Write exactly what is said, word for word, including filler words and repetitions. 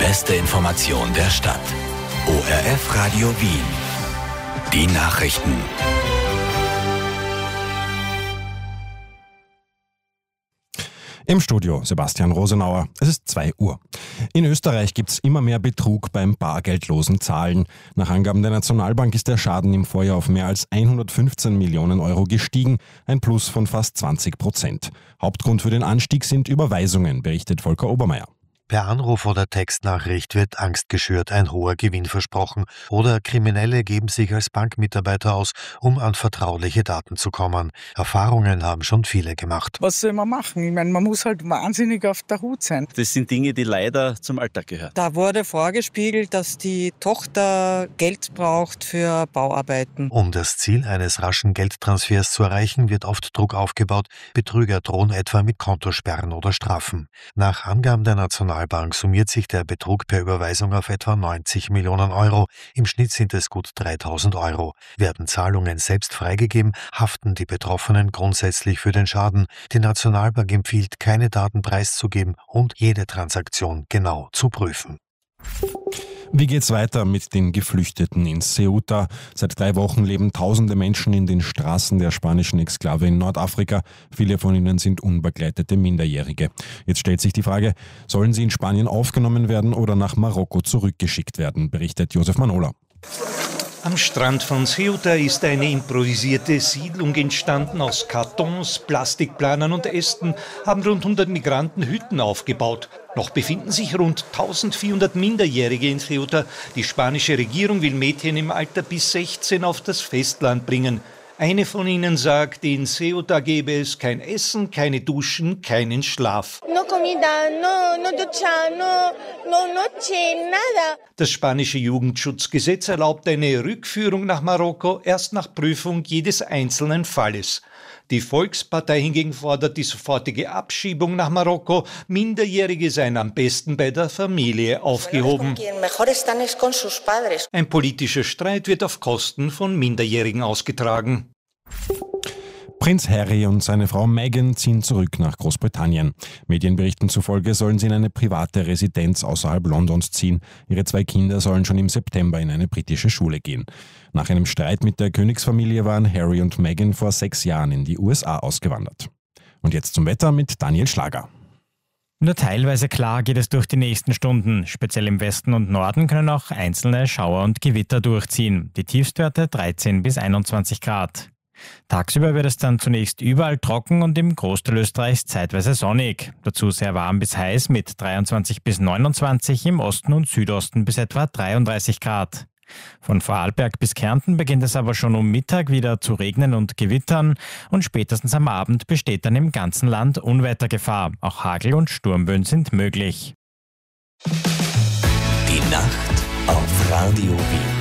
beste Information der Stadt. O R F Radio Wien. Die Nachrichten. Im Studio Sebastian Rosenauer. Es ist zwei Uhr. In Österreich gibt es immer mehr Betrug beim bargeldlosen Zahlen. Nach Angaben der Nationalbank ist der Schaden im Vorjahr auf mehr als hundertfünfzehn Millionen Euro gestiegen, ein Plus von fast zwanzig Prozent. Hauptgrund für den Anstieg sind Überweisungen, berichtet Volker Obermeier. Per Anruf oder Textnachricht wird Angst geschürt, ein hoher Gewinn versprochen oder Kriminelle geben sich als Bankmitarbeiter aus, um an vertrauliche Daten zu kommen. Erfahrungen haben schon viele gemacht. Was soll man machen? Ich meine, man muss halt wahnsinnig auf der Hut sein. Das sind Dinge, die leider zum Alltag gehören. Da wurde vorgespiegelt, dass die Tochter Geld braucht für Bauarbeiten. Um das Ziel eines raschen Geldtransfers zu erreichen, wird oft Druck aufgebaut. Betrüger drohen etwa mit Kontosperren oder Strafen. Nach Angaben der Nationalbank Bank summiert sich der Betrug per Überweisung auf etwa neunzig Millionen Euro. Im Schnitt sind es gut dreitausend Euro. Werden Zahlungen selbst freigegeben, haften die Betroffenen grundsätzlich für den Schaden. Die Nationalbank empfiehlt, keine Daten preiszugeben und jede Transaktion genau zu prüfen. Wie geht's weiter mit den Geflüchteten in Ceuta? Seit drei Wochen leben tausende Menschen in den Straßen der spanischen Exklave in Nordafrika. Viele von ihnen sind unbegleitete Minderjährige. Jetzt stellt sich die Frage, sollen sie in Spanien aufgenommen werden oder nach Marokko zurückgeschickt werden, berichtet Josef Manola. Am Strand von Ceuta ist eine improvisierte Siedlung entstanden. Aus Kartons, Plastikplanern und Ästen haben rund hundert Migranten Hütten aufgebaut. Noch befinden sich rund eintausendvierhundert Minderjährige in Ceuta. Die spanische Regierung will Mädchen im Alter bis sechzehn auf das Festland bringen. Eine von ihnen sagt, in Ceuta gäbe es kein Essen, keine Duschen, keinen Schlaf. No comida, no, no ducha, no, no noche, nada. Das spanische Jugendschutzgesetz erlaubt eine Rückführung nach Marokko erst nach Prüfung jedes einzelnen Falles. Die Volkspartei hingegen fordert die sofortige Abschiebung nach Marokko. Minderjährige seien am besten bei der Familie aufgehoben. Ein politischer Streit wird auf Kosten von Minderjährigen ausgetragen. Prinz Harry und seine Frau Meghan ziehen zurück nach Großbritannien. Medienberichten zufolge sollen sie in eine private Residenz außerhalb Londons ziehen. Ihre zwei Kinder sollen schon im September in eine britische Schule gehen. Nach einem Streit mit der Königsfamilie waren Harry und Meghan vor sechs Jahren in die U S A ausgewandert. Und jetzt zum Wetter mit Daniel Schlager. Nur teilweise klar geht es durch die nächsten Stunden. Speziell im Westen und Norden können auch einzelne Schauer und Gewitter durchziehen. Die Tiefstwerte dreizehn bis einundzwanzig Grad. Tagsüber wird es dann zunächst überall trocken und im Großteil Österreichs zeitweise sonnig. Dazu sehr warm bis heiß mit dreiundzwanzig bis neunundzwanzig, im Osten und Südosten bis etwa dreiunddreißig Grad. Von Vorarlberg bis Kärnten beginnt es aber schon um Mittag wieder zu regnen und gewittern und spätestens am Abend besteht dann im ganzen Land Unwettergefahr. Auch Hagel und Sturmböen sind möglich. Die Nacht auf Radio Wien.